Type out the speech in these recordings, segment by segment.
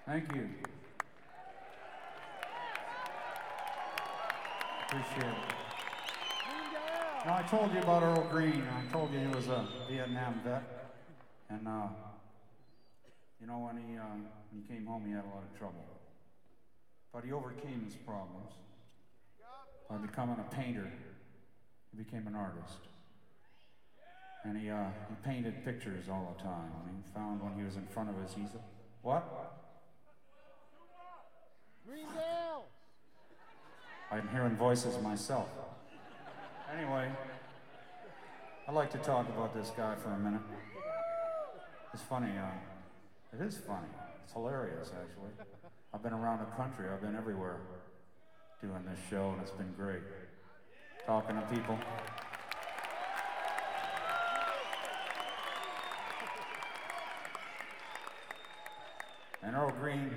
Thank you. Appreciate it. Now, I told you about Earl Green. I told you he was a Vietnam vet. And, you know, when he came home, he had a lot of trouble. But he overcame his problems by becoming a painter. He became an artist. And he painted pictures all the time. And he found when he was in front of his easel. What? Greendale! I'm hearing voices myself. Anyway, I'd like to talk about this guy for a minute. It's funny. It is funny. It's hilarious, actually. I've been around the country. I've been everywhere doing this show, and it's been great. Talking to people. And Earl Green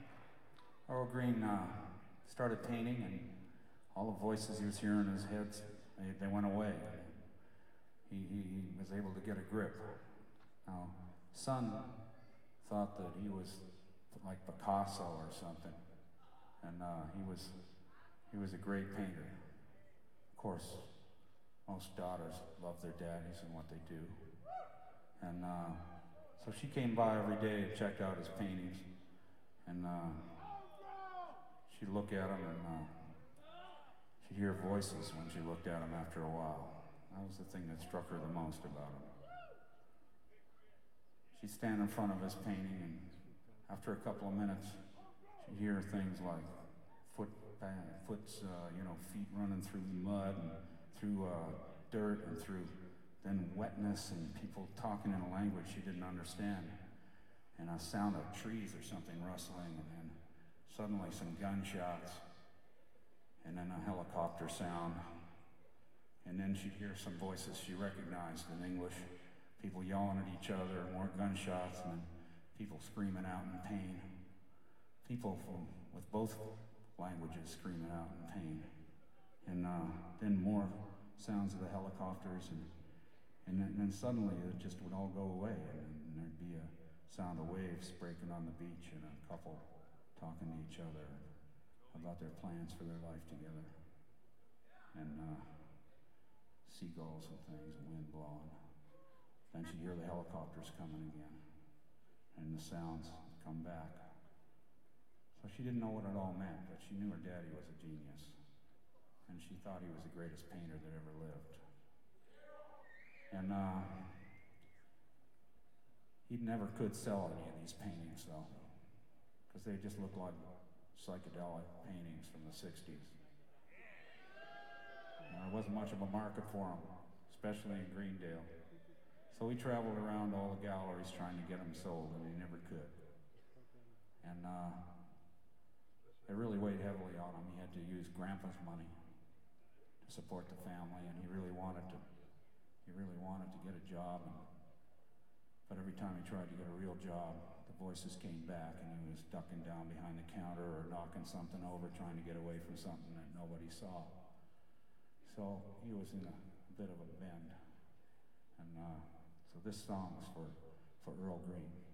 started painting, and all the voices he was hearing in his head, they went away. He was able to get a grip. Now, son thought that he was like Picasso or something, and he was a great painter. Of course, most daughters love their daddies and what they do, and so she came by every day and checked out his paintings, and she'd look at him and she'd hear voices when she looked at him after a while. That was the thing that struck her the most about him. She'd stand in front of his painting, and after a couple of minutes, she'd hear things like feet running through mud and through dirt and through then wetness and people talking in a language she didn't understand, and a sound of trees or something rustling, and then suddenly some gunshots, and then a helicopter sound, and then she'd hear some voices she recognized in English, people yelling at each other, more gunshots, and then people screaming out in pain. People with both languages screaming out in pain. And then more sounds of the helicopters, and then suddenly it just would all go away, and there'd be a sound of waves breaking on the beach, and a couple talking to each other about their plans for their life together, and seagulls and things, and wind blowing. Then she'd hear the helicopters coming again, and the sounds come back. So she didn't know what it all meant, but she knew her daddy was a genius, and she thought he was the greatest painter that ever lived. And he never could sell any of these paintings, though, because they just looked like psychedelic paintings from the 60s. There wasn't much of a market for them, especially in Greendale. So he traveled around all the galleries trying to get them sold, and he never could. And it really weighed heavily on him. He had to use Grandpa's money to support the family, and he really wanted to get a job. But every time he tried to get a real job, the voices came back, and he was ducking down behind the counter or knocking something over, trying to get away from something that nobody saw. So he was in a bit of a bend. And so this song is for Earl Green.